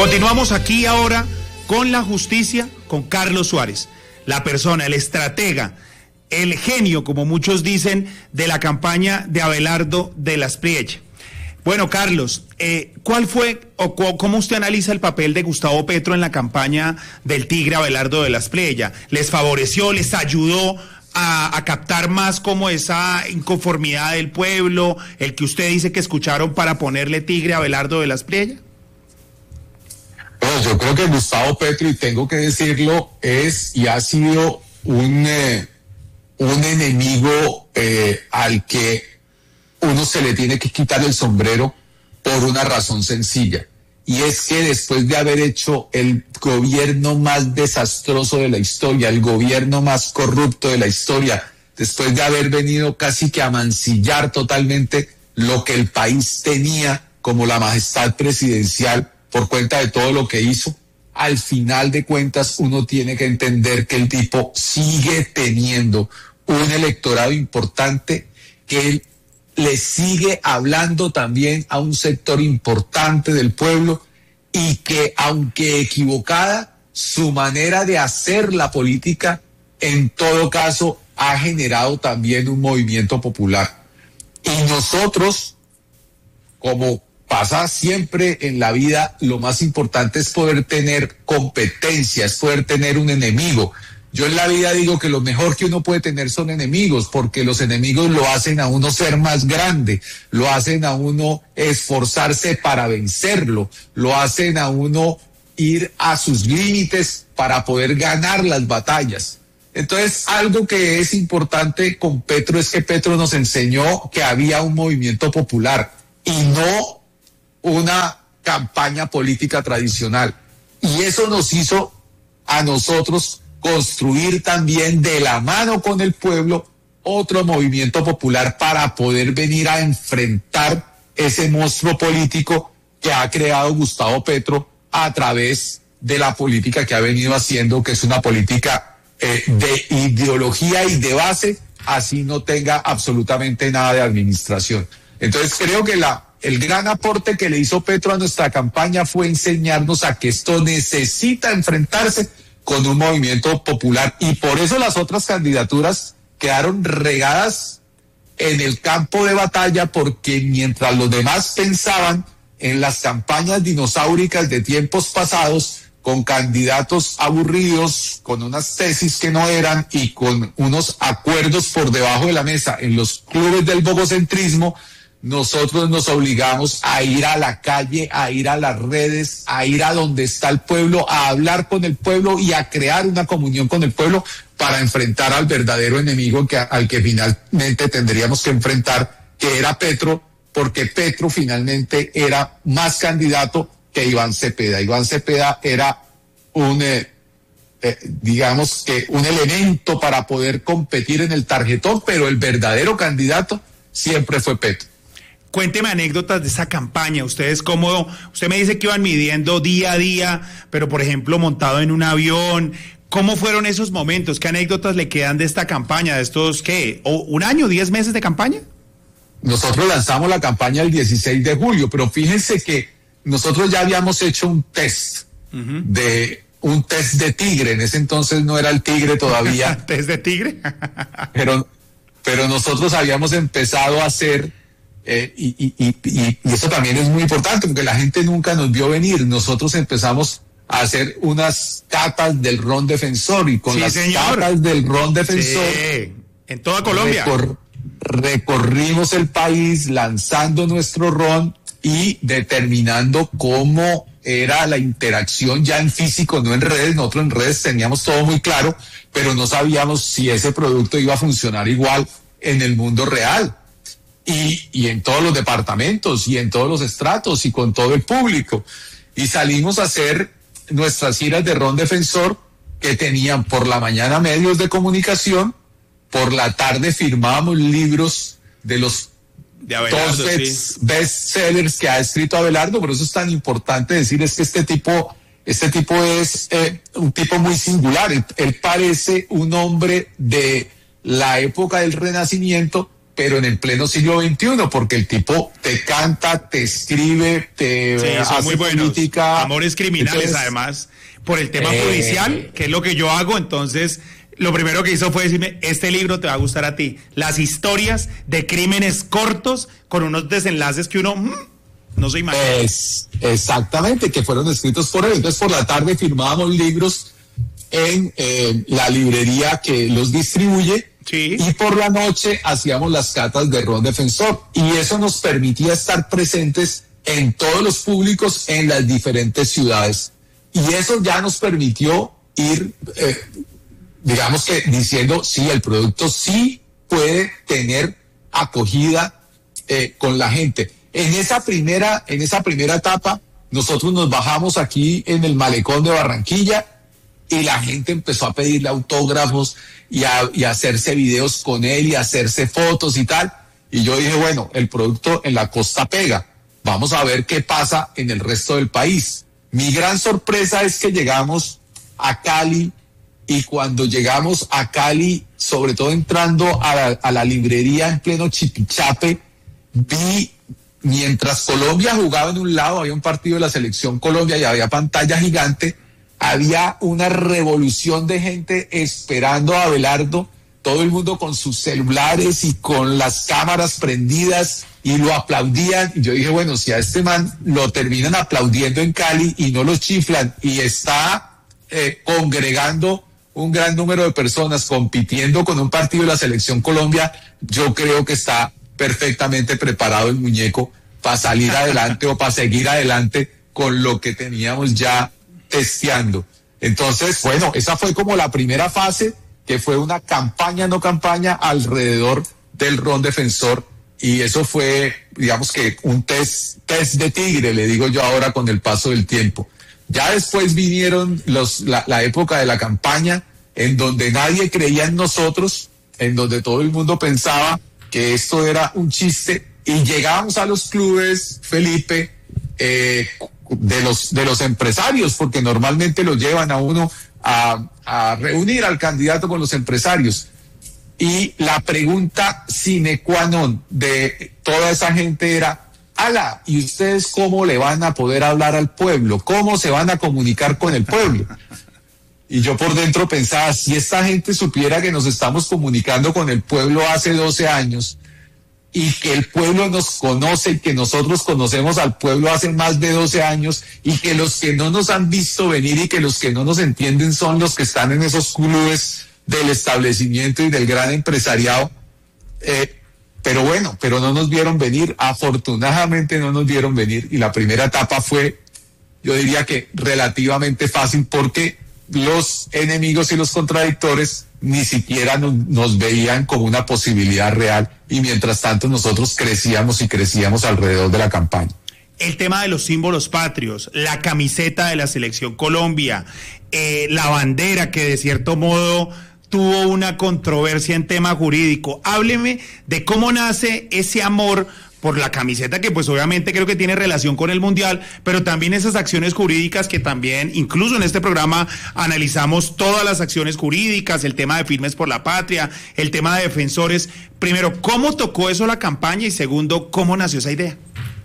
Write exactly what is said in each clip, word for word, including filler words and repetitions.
Continuamos aquí ahora con la justicia, con Carlos Suárez, la persona, el estratega, el genio, como muchos dicen, de la campaña de Abelardo de las Priella. Bueno, Carlos, eh, ¿cuál fue o cómo usted analiza el papel de Gustavo Petro en la campaña del tigre Abelardo de las Priella? ¿Les favoreció, les ayudó a, a captar más como esa inconformidad del pueblo, el que usted dice que escucharon para ponerle tigre a Abelardo de las Priella? Bueno, yo creo que Gustavo Petro, y tengo que decirlo, es y ha sido un, eh, un enemigo eh, al que uno se le tiene que quitar el sombrero por una razón sencilla. Y es que después de haber hecho el gobierno más desastroso de la historia, el gobierno más corrupto de la historia, después de haber venido casi que a mancillar totalmente lo que el país tenía como la majestad presidencial por cuenta de todo lo que hizo, al final de cuentas uno tiene que entender que el tipo sigue teniendo un electorado importante, que él le sigue hablando también a un sector importante del pueblo y que, aunque equivocada, su manera de hacer la política, en todo caso, ha generado también un movimiento popular. Y nosotros, como pasa siempre en la vida, lo más importante es poder tener competencia, es poder tener un enemigo. Yo en la vida digo que lo mejor que uno puede tener son enemigos, porque los enemigos lo hacen a uno ser más grande, lo hacen a uno esforzarse para vencerlo, lo hacen a uno ir a sus límites para poder ganar las batallas. Entonces, algo que es importante con Petro es que Petro nos enseñó que había un movimiento popular y no una campaña política tradicional. Y eso nos hizo a nosotros construir también de la mano con el pueblo otro movimiento popular para poder venir a enfrentar ese monstruo político que ha creado Gustavo Petro a través de la política que ha venido haciendo, que es una política eh, de ideología y de base, así no tenga absolutamente nada de administración. Entonces creo que la el gran aporte que le hizo Petro a nuestra campaña fue enseñarnos a que esto necesita enfrentarse con un movimiento popular, y por eso las otras candidaturas quedaron regadas en el campo de batalla, porque mientras los demás pensaban en las campañas dinosauricas de tiempos pasados, con candidatos aburridos, con unas tesis que no eran y con unos acuerdos por debajo de la mesa en los clubes del bogocentrismo, nosotros nos obligamos a ir a la calle, a ir a las redes, a ir a donde está el pueblo, a hablar con el pueblo y a crear una comunión con el pueblo para enfrentar al verdadero enemigo que, al que finalmente tendríamos que enfrentar, que era Petro, porque Petro finalmente era más candidato que Iván Cepeda. Iván Cepeda era un, eh, eh, digamos que un elemento para poder competir en el tarjetón, pero el verdadero candidato siempre fue Petro. Cuénteme anécdotas de esa campaña. Ustedes cómo, usted me dice que iban midiendo día a día, pero por ejemplo montado en un avión. ¿Cómo fueron esos momentos? ¿Qué anécdotas le quedan de esta campaña? ¿De estos qué? ¿O un año, diez meses de campaña? Nosotros lanzamos la campaña el dieciséis de julio, pero fíjense que nosotros ya habíamos hecho un test uh-huh. de un test de tigre. En ese entonces no era el tigre todavía. ¿Test de tigre? pero, pero nosotros habíamos empezado a hacer Eh, y, y, y, y eso también es muy importante porque la gente nunca nos vio venir. Nosotros empezamos a hacer unas catas del ron defensor, y con sí, las señor. catas del ron defensor sí, en toda Colombia recor, recorrimos el país lanzando nuestro ron y determinando cómo era la interacción ya en físico, no en redes. Nosotros en redes teníamos todo muy claro, pero no sabíamos si ese producto iba a funcionar igual en el mundo real. Y, y en todos los departamentos y en todos los estratos y con todo el público. Y salimos a hacer nuestras giras de ron defensor, que tenían por la mañana medios de comunicación, por la tarde firmábamos libros de los de Abelardo, dos best, sí. bestsellers que ha escrito Abelardo. Por eso es tan importante decir es que este tipo, este tipo es eh, un tipo muy singular. Él, él parece un hombre de la época del Renacimiento, pero en el pleno siglo veintiuno, porque el tipo te canta, te escribe, te sí, hace muy política. Amores criminales, entonces, además, por el tema eh, judicial, que es lo que yo hago, entonces lo primero que hizo fue decirme, este libro te va a gustar a ti. Las historias de crímenes cortos con unos desenlaces que uno... Mmm, no se imagina. Es, exactamente, que fueron escritos por él. Entonces por la tarde firmábamos libros en eh, la librería que los distribuye, sí, y por la noche hacíamos las catas de ron defensor, y eso nos permitía estar presentes en todos los públicos en las diferentes ciudades, y eso ya nos permitió ir, eh, digamos que diciendo, sí, el producto sí puede tener acogida eh, con la gente. En esa primera, en esa primera etapa, nosotros nos bajamos aquí en el malecón de Barranquilla y la gente empezó a pedirle autógrafos y a, y a hacerse videos con él y a hacerse fotos y tal. Y yo dije, bueno, el producto en la costa pega. Vamos a ver qué pasa en el resto del país. Mi gran sorpresa es que llegamos a Cali, y cuando llegamos a Cali, sobre todo entrando a la, a la librería en pleno Chipichape, vi... Mientras Colombia jugaba en un lado, había un partido de la selección Colombia y había pantalla gigante, había una revolución de gente esperando a Abelardo, todo el mundo con sus celulares y con las cámaras prendidas y lo aplaudían. Y yo dije, bueno, si a este man lo terminan aplaudiendo en Cali y no lo chiflan y está eh, congregando un gran número de personas compitiendo con un partido de la selección Colombia, yo creo que está perfectamente preparado el muñeco para salir adelante o para seguir adelante con lo que teníamos ya testeando. Entonces, bueno, esa fue como la primera fase, que fue una campaña, no campaña, alrededor del ron defensor, y eso fue, digamos que un test, test de tigre, le digo yo ahora con el paso del tiempo. Ya después vinieron los, la, la época de la campaña, en donde nadie creía en nosotros, en donde todo el mundo pensaba que esto era un chiste, y llegábamos a los clubes, Felipe, eh, de los de los empresarios, porque normalmente lo llevan a uno a, a reunir al candidato con los empresarios, y la pregunta sine qua non de toda esa gente era, ala, ¿y ustedes cómo le van a poder hablar al pueblo? ¿Cómo se van a comunicar con el pueblo? Y yo por dentro pensaba, si esta gente supiera que nos estamos comunicando con el pueblo hace doce años y que el pueblo nos conoce y que nosotros conocemos al pueblo hace más de doce años, y que los que no nos han visto venir y que los que no nos entienden son los que están en esos clubes del establecimiento y del gran empresariado. Eh, pero bueno, pero no nos vieron venir, afortunadamente no nos vieron venir, y la primera etapa fue, yo diría que relativamente fácil, porque los enemigos y los contradictores ni siquiera nos, nos veían como una posibilidad real, y mientras tanto nosotros crecíamos y crecíamos alrededor de la campaña. El tema de los símbolos patrios, la camiseta de la Selección Colombia, eh, la bandera que de cierto modo tuvo una controversia en tema jurídico. Hábleme de cómo nace ese amor por la camiseta, que pues obviamente creo que tiene relación con el Mundial, pero también esas acciones jurídicas que también, incluso en este programa, analizamos todas las acciones jurídicas, el tema de Firmes por la Patria, el tema de defensores. Primero, ¿cómo tocó eso la campaña? Y segundo, ¿cómo nació esa idea?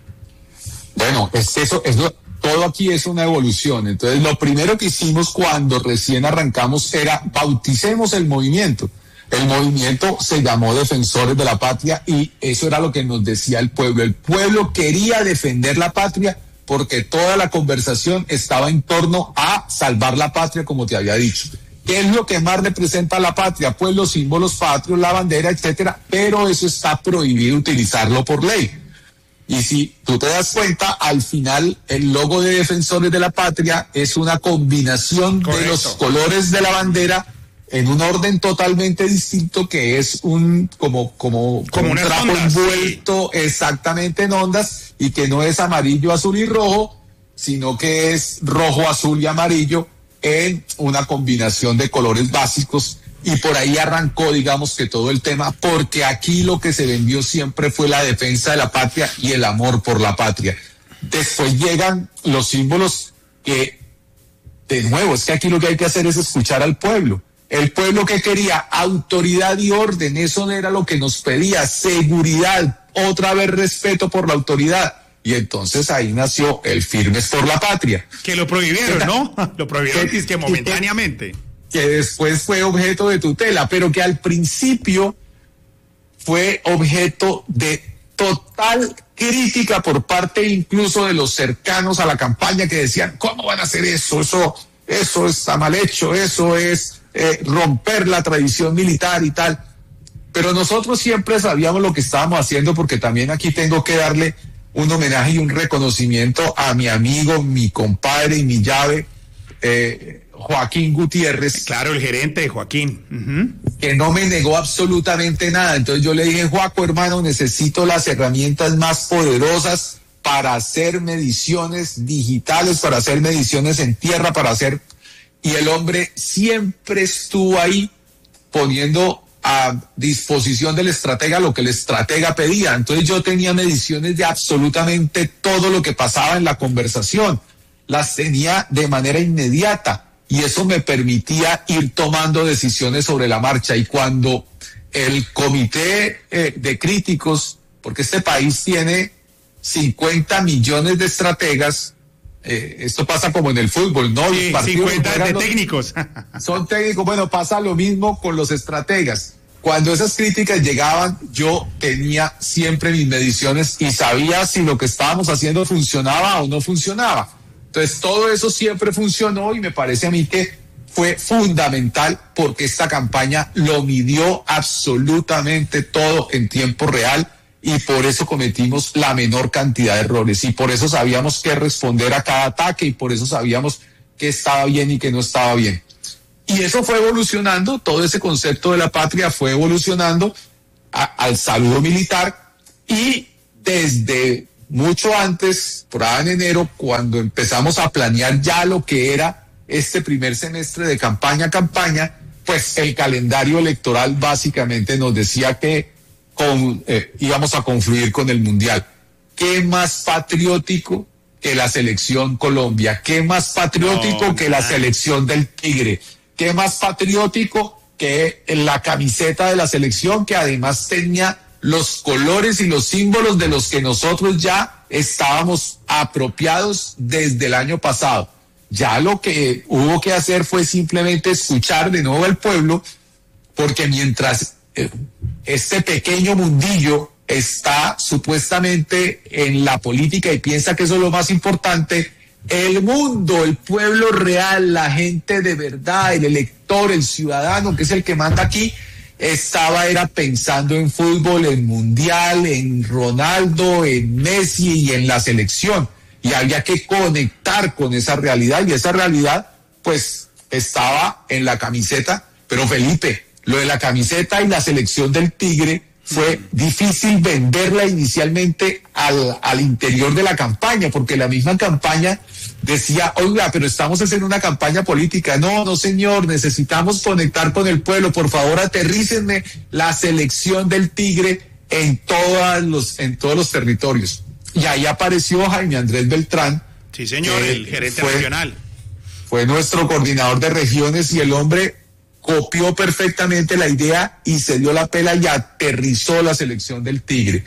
Bueno, es eso, es lo, todo aquí es una evolución. Entonces, lo primero que hicimos cuando recién arrancamos era bauticemos el movimiento. El movimiento se llamó Defensores de la Patria, y eso era lo que nos decía el pueblo. El pueblo quería defender la patria porque toda la conversación estaba en torno a salvar la patria, como te había dicho. ¿Qué es lo que más representa la patria? Pues los símbolos patrios, la bandera, etcétera, pero eso está prohibido utilizarlo por ley. Y si tú te das cuenta, al final el logo de Defensores de la Patria es una combinación Correcto. de los colores de la bandera en un orden totalmente distinto, que es un como como, como un trapo ondas, envuelto sí. exactamente en ondas, y que no es amarillo, azul y rojo, sino que es rojo, azul y amarillo en una combinación de colores básicos. Y por ahí arrancó, digamos, que todo el tema, porque aquí lo que se vendió siempre fue la defensa de la patria y el amor por la patria. Después llegan los símbolos que, de nuevo, es que aquí lo que hay que hacer es escuchar al pueblo. El pueblo que quería autoridad y orden, eso no era lo que nos pedía, seguridad, otra vez respeto por la autoridad. Y entonces ahí nació el Firmes por la Patria. Que lo prohibieron, ¿no? Lo prohibieron que, que momentáneamente. Que después fue objeto de tutela, pero que al principio fue objeto de total crítica por parte incluso de los cercanos a la campaña, que decían, ¿cómo van a hacer eso? Eso, eso está mal hecho, eso es eh, romper la tradición militar y tal. Pero nosotros siempre sabíamos lo que estábamos haciendo, porque también aquí tengo que darle un homenaje y un reconocimiento a mi amigo, mi compadre y mi llave, eh, Joaquín Gutiérrez. Claro, el gerente de Joaquín. Uh-huh. Que no me negó absolutamente nada. Entonces yo le dije, Joaco, hermano, necesito las herramientas más poderosas para hacer mediciones digitales, para hacer mediciones en tierra, para hacer... Y el hombre siempre estuvo ahí poniendo a disposición del estratega lo que el estratega pedía. Entonces yo tenía mediciones de absolutamente todo lo que pasaba en la conversación, las tenía de manera inmediata, y eso me permitía ir tomando decisiones sobre la marcha. Y cuando el comité eh, de críticos, porque este país tiene cincuenta millones de estrategas, Eh, esto pasa como en el fútbol, ¿no? Sí, cincuenta de los, técnicos. Son técnicos, bueno, pasa lo mismo con los estrategas. Cuando esas críticas llegaban, yo tenía siempre mis mediciones y sabía si lo que estábamos haciendo funcionaba o no funcionaba. Entonces, todo eso siempre funcionó, y me parece a mí que fue fundamental, porque esta campaña lo midió absolutamente todo en tiempo real. Y por eso cometimos la menor cantidad de errores, y por eso sabíamos qué responder a cada ataque, y por eso sabíamos qué estaba bien y qué no estaba bien. Y eso fue evolucionando, todo ese concepto de la patria fue evolucionando a, al saludo militar, y desde mucho antes, por ahí en enero, cuando empezamos a planear ya lo que era este primer semestre de campaña a campaña, pues el calendario electoral básicamente nos decía que Con, eh, íbamos a confluir con el Mundial. ¿Qué más patriótico que la selección Colombia? ¿Qué más patriótico no, que la selección del Tigre? ¿Qué más patriótico que la camiseta de la selección, que además tenía los colores y los símbolos de los que nosotros ya estábamos apropiados desde el año pasado? Ya lo que hubo que hacer fue simplemente escuchar de nuevo al pueblo, porque mientras eh, este pequeño mundillo está supuestamente en la política y piensa que eso es lo más importante, el mundo, el pueblo real, la gente de verdad, el elector, el ciudadano, que es el que manda aquí, estaba era pensando en fútbol, en mundial, en Ronaldo, en Messi y en la selección. Y había que conectar con esa realidad, y esa realidad pues estaba en la camiseta. Pero Felipe, lo de la camiseta y la selección del Tigre fue difícil venderla inicialmente al, al interior de la campaña, porque la misma campaña decía, oiga, pero estamos haciendo una campaña política. No, no señor, necesitamos conectar con el pueblo, por favor aterrícenme la selección del Tigre en todos los, en todos los territorios. Y ahí apareció Jaime Andrés Beltrán. Sí señor, el gerente fue, regional. Fue nuestro coordinador de regiones, y el hombre copió perfectamente la idea y se dio la pela y aterrizó la selección del Tigre.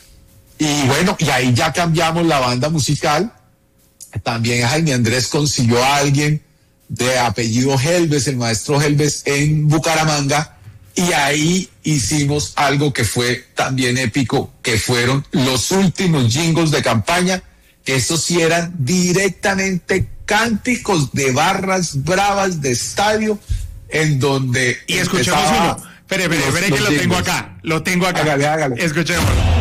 Y bueno, y ahí ya cambiamos la banda musical. También Jaime Andrés consiguió a alguien de apellido Helves, el maestro Helves, en Bucaramanga, y ahí hicimos algo que fue también épico, que fueron los últimos jingles de campaña, que estos sí eran directamente cánticos de barras bravas de estadio, en donde... Y escuchemos uno. Espere, espere, espere que lo tengo acá. Lo tengo acá. Hágale, hágale. Escuchemos.